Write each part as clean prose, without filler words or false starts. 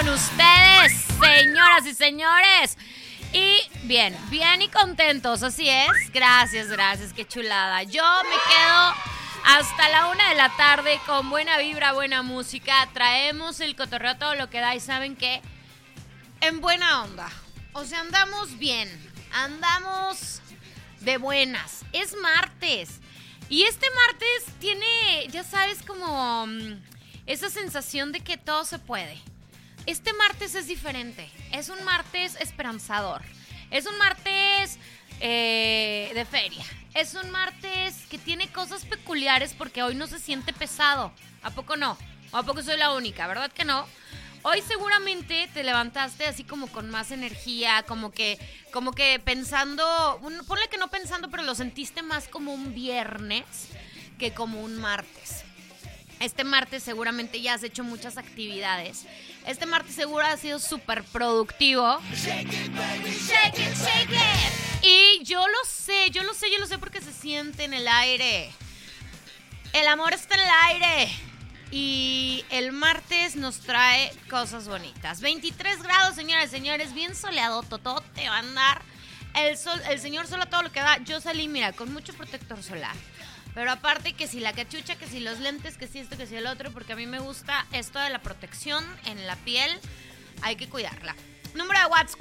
con ustedes, señoras y señores. Y bien y contentos, así es. Gracias, qué chulada. Yo me quedo hasta la 1 de la tarde con buena vibra, buena música. Traemos el cotorreo todo lo que da y ¿saben qué? En buena onda. O sea, andamos bien, andamos de buenas. Es martes. Y este martes tiene, ya sabes, como esa sensación de que todo se puede. Este martes es diferente. Es un martes esperanzador. Es un martes de feria. Es un martes que tiene cosas peculiares porque hoy no se siente pesado. ¿A poco no? ¿O a poco soy la única? ¿Verdad que no? Hoy seguramente te levantaste así como con más energía, como que pensando, ponle que no pensando, pero lo sentiste más como un viernes que como un martes. Este martes seguramente ya has hecho muchas actividades. Este martes seguro ha sido súper productivo. Shake it, baby, shake it, shake it. Y yo lo sé porque se siente en el aire. El amor está en el aire. Y el martes nos trae cosas bonitas. 23 grados, señoras y señores, bien soleado, todo te va a andar. El sol, el señor sol a todo lo que da. Yo salí, mira, con mucho protector solar. Pero aparte que si la cachucha, que si los lentes, que si esto, que si el otro, porque a mí me gusta esto de la protección en la piel. Hay que cuidarla. Número de WhatsApp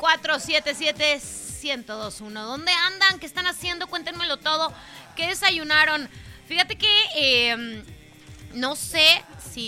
4477-1021. ¿Dónde andan? ¿Qué están haciendo? Cuéntenmelo todo. ¿Qué desayunaron? Fíjate que no sé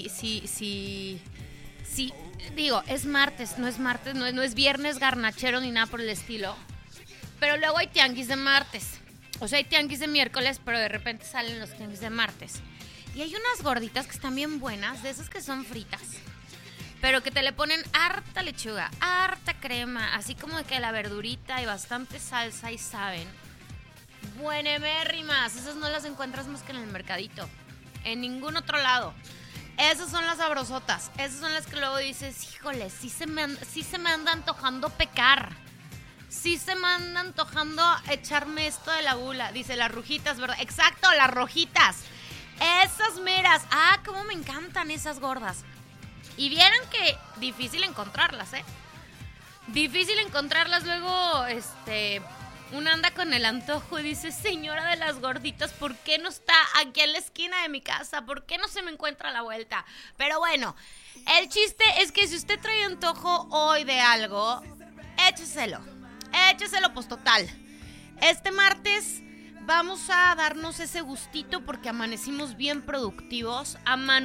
si digo, es martes, no es viernes garnachero ni nada por el estilo. Pero luego hay tianguis de martes. O sea, hay tianguis de miércoles, pero de repente salen los tianguis de martes. Y hay unas gorditas que están bien buenas, de esas que son fritas, pero que te le ponen harta lechuga, harta crema, así como de que la verdurita y bastante salsa y saben. Buenemérrimas, esas no las encuentras más que en el mercadito, en ningún otro lado. Esas son las sabrosotas, esas son las que luego dices, híjole, sí se me anda antojando pecar. Sí se me anda antojando echarme esto de la gula. Dice, las rojitas, ¿verdad? Exacto, las rojitas. Esas meras. Ah, cómo me encantan esas gordas. Y vieron que difícil encontrarlas, ¿eh? Difícil encontrarlas. Luego, uno anda con el antojo y dice, señora de las gorditas, ¿por qué no está aquí en la esquina de mi casa? ¿Por qué no se me encuentra a la vuelta? Pero bueno, el chiste es que si usted trae antojo hoy de algo, écheselo, pues total. Este martes vamos a darnos ese gustito porque amanecimos bien productivos,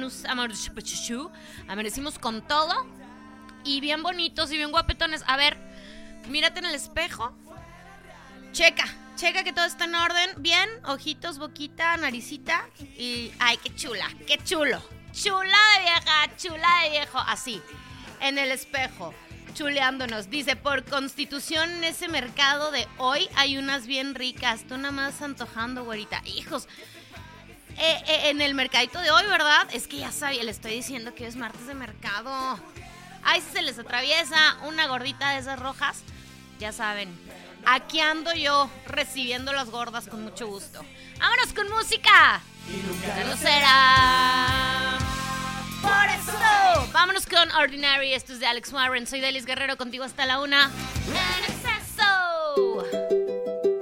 amanecimos con todo y bien bonitos y bien guapetones. A ver, mírate en el espejo, checa que todo está en orden, bien, ojitos, boquita, naricita y ay, qué chulo, chula de viejo, así, en el espejo. Chuleándonos, dice, por constitución en ese mercado de hoy hay unas bien ricas, tú nada más antojando, güerita, hijos, en el mercadito de hoy, ¿verdad? Es que ya sabía, le estoy diciendo que es martes de mercado. Ay, si se les atraviesa una gordita de esas rojas, ya saben, aquí ando yo recibiendo las gordas con mucho gusto. ¡Vámonos con música! Y nunca lo será. Por eso, vámonos con Ordinary. Esto es de Alex Warren. Soy Delis Guerrero, contigo hasta la 1.